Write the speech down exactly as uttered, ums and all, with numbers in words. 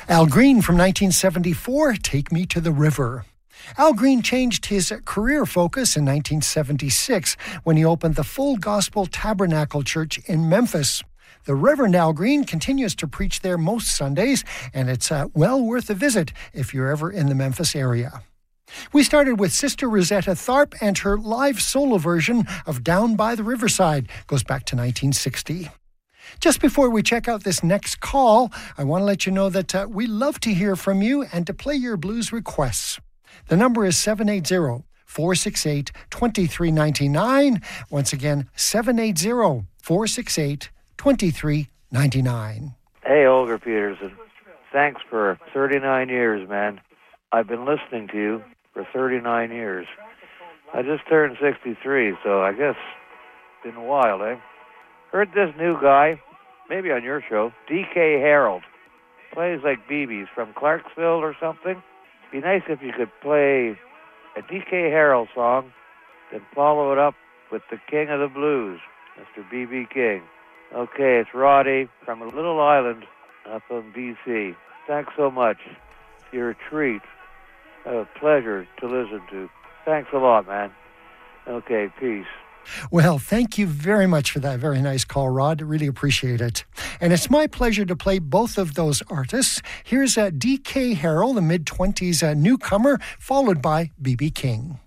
Al Green from nineteen seventy-four, Take Me to the River. Al Green changed his career focus in nineteen seventy-six when he opened the Full Gospel Tabernacle Church in Memphis. The Reverend Al Green continues to preach there most Sundays, and it's uh, well worth a visit if you're ever in the Memphis area. We started with Sister Rosetta Tharpe and her live solo version of Down by the Riverside. Goes back to nineteen sixty. Just before we check out this next call, I want to let you know that uh, we love to hear from you and to play your blues requests. The number is seven eight zero, four six eight, two three nine nine. Once again, seven eight zero, four six eight, two three nine nine. Hey, Olga Peterson. Thanks for thirty-nine years, man. I've been listening to you for thirty-nine years. I just turned sixty-three, so I guess it's been a while, eh? Heard this new guy, maybe on your show, D K Harold. Plays like B B's from Clarksville or something. Be nice if you could play a D K Harold song, then follow it up with the King of the Blues, Mister B B King. Okay, it's Roddy from a little island up in B C. Thanks so much. You're a treat. A pleasure to listen to. Thanks a lot, man. Okay, peace. Well, thank you very much for that very nice call, Rod. Really appreciate it. And it's my pleasure to play both of those artists. Here's uh, D K Harold, a mid-twenties uh, newcomer, followed by B B King.